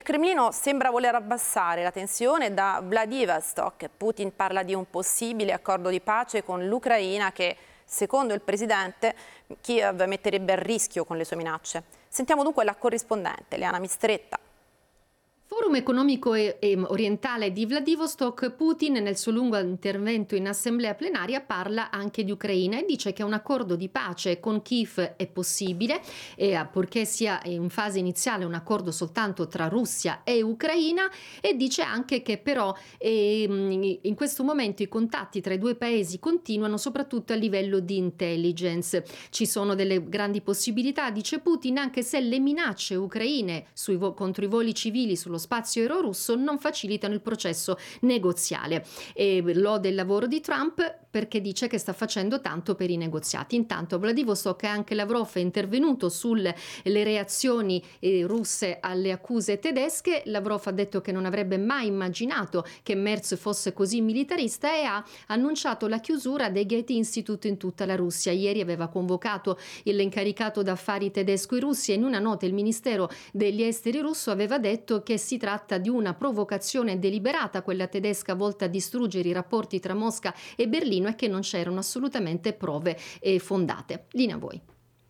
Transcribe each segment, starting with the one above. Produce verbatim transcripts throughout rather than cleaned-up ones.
Il Cremlino sembra voler abbassare la tensione da Vladivostok. Putin parla di un possibile accordo di pace con l'Ucraina che, secondo il presidente, Kiev metterebbe a rischio con le sue minacce. Sentiamo dunque la corrispondente Leana Mistretta. Forum economico e orientale di Vladivostok. Putin nel suo lungo intervento in assemblea plenaria parla anche di Ucraina e dice che un accordo di pace con Kiev è possibile, e purché sia in fase iniziale un accordo soltanto tra Russia e Ucraina, e dice anche che però eh, in questo momento i contatti tra i due paesi continuano soprattutto a livello di intelligence. Ci sono delle grandi possibilità, dice Putin, anche se le minacce ucraine sui contro i voli civili sullo spazio aereo russo non facilitano il processo negoziale. E lode il lavoro di Trump perché dice che sta facendo tanto per i negoziati. Intanto a Vladivostok anche Lavrov è intervenuto sulle le reazioni eh, russe alle accuse tedesche. Lavrov ha detto che non avrebbe mai immaginato che Merz fosse così militarista e ha annunciato la chiusura dei Goethe Institute in tutta la Russia. Ieri aveva convocato l'incaricato d'affari tedesco in Russia. In una nota il Ministero degli Esteri russo aveva detto che si tratta di una provocazione deliberata, quella tedesca, volta a distruggere i rapporti tra Mosca e Berlino, e che non c'erano assolutamente prove eh, fondate. Linea a voi.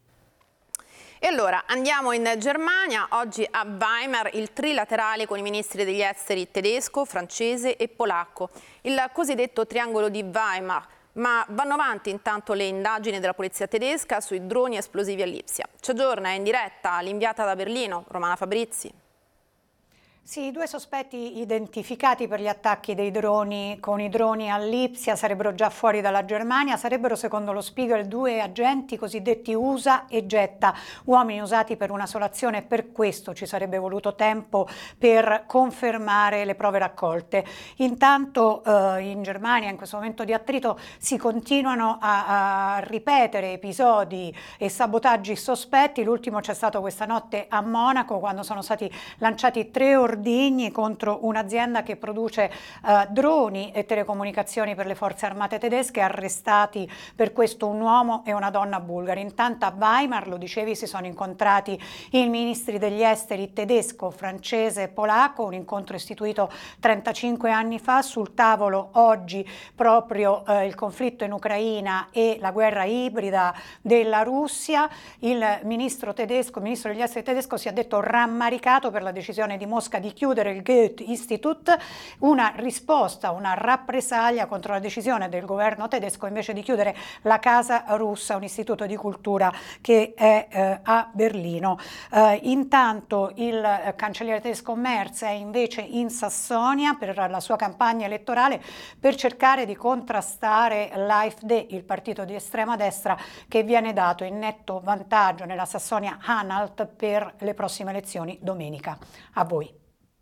E allora andiamo in Germania, oggi a Weimar, il trilaterale con i ministri degli esteri tedesco, francese e polacco, il cosiddetto triangolo di Weimar. Ma vanno avanti intanto le indagini della polizia tedesca sui droni esplosivi a Lipsia. Ci aggiorna in diretta l'inviata da Berlino, Romana Fabrizi. Sì, i due sospetti identificati per gli attacchi dei droni con i droni a Lipsia sarebbero già fuori dalla Germania, sarebbero secondo lo Spiegel due agenti cosiddetti usa e getta, uomini usati per una sola azione, e per questo ci sarebbe voluto tempo per confermare le prove raccolte. Intanto eh, in Germania in questo momento di attrito si continuano a, a ripetere episodi e sabotaggi sospetti. L'ultimo c'è stato questa notte a Monaco, quando sono stati lanciati tre ordigni contro un'azienda che produce uh, droni e telecomunicazioni per le forze armate tedesche, arrestati per questo un uomo e una donna bulgari. Intanto a Weimar, lo dicevi, si sono incontrati i ministri degli esteri tedesco, francese e polacco, un incontro istituito trentacinque anni fa. Sul tavolo oggi proprio uh, il conflitto in Ucraina e la guerra ibrida della Russia. Il ministro tedesco, il ministro degli esteri tedesco si è detto rammaricato per la decisione di Mosca di chiudere il Goethe Institute, una risposta, una rappresaglia contro la decisione del governo tedesco invece di chiudere la Casa Russa, un istituto di cultura che è eh, a Berlino. Eh, intanto il eh, cancelliere tedesco Merz è invece in Sassonia per la sua campagna elettorale per cercare di contrastare l'AfD, il partito di estrema destra che viene dato in netto vantaggio nella Sassonia-Anhalt per le prossime elezioni domenica. A voi.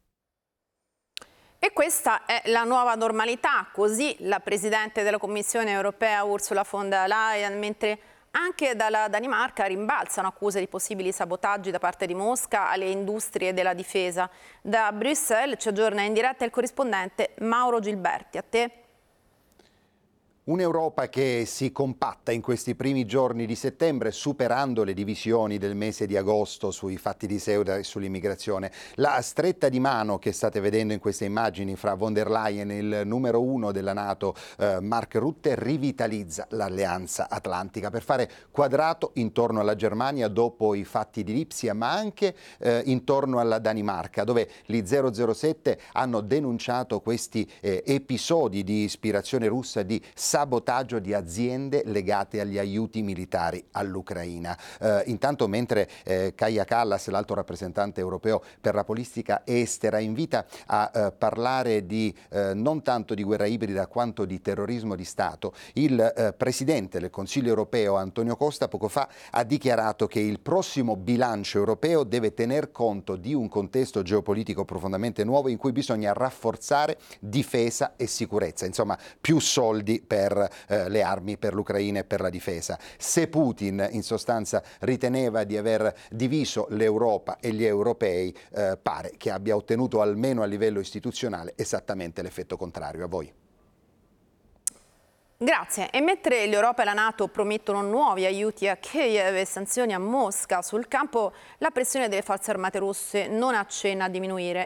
E questa è la nuova normalità, così la Presidente della Commissione europea Ursula von der Leyen, mentre anche dalla Danimarca rimbalzano accuse di possibili sabotaggi da parte di Mosca alle industrie della difesa. Da Bruxelles ci aggiorna in diretta il corrispondente Mauro Gilberti. A te. Un'Europa che si compatta in questi primi giorni di settembre, superando le divisioni del mese di agosto sui fatti di Ceuta e sull'immigrazione. La stretta di mano che state vedendo in queste immagini fra von der Leyen e il numero uno della NATO, eh, Mark Rutte, rivitalizza l'alleanza atlantica per fare quadrato intorno alla Germania dopo i fatti di Lipsia, ma anche eh, intorno alla Danimarca, dove gli zero zero sette hanno denunciato questi eh, episodi di ispirazione russa, di sabotaggio di aziende legate agli aiuti militari all'Ucraina. Eh, intanto mentre eh, Kaja Kallas, l'alto rappresentante europeo per la politica estera, invita a eh, parlare di eh, non tanto di guerra ibrida quanto di terrorismo di Stato, il eh, presidente del Consiglio europeo Antonio Costa poco fa ha dichiarato che il prossimo bilancio europeo deve tener conto di un contesto geopolitico profondamente nuovo in cui bisogna rafforzare difesa e sicurezza, insomma più soldi per eh, le armi per l'Ucraina e per la difesa. Se Putin in sostanza riteneva di aver diviso l'Europa e gli europei, eh, pare che abbia ottenuto almeno a livello istituzionale esattamente l'effetto contrario. A voi. Grazie. E mentre l'Europa e la NATO promettono nuovi aiuti a Kiev e sanzioni a Mosca sul campo, la pressione delle forze armate russe non accenna a diminuire.